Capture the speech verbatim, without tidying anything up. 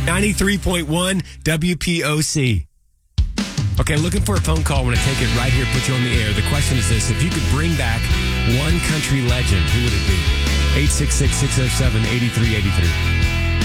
ninety-three point one W P O C. Okay, looking for a phone call. I want to take it right here, put you on the air. The question is this: if you could bring back one country legend, who would it be? eight six six, six oh seven, eight three eight three.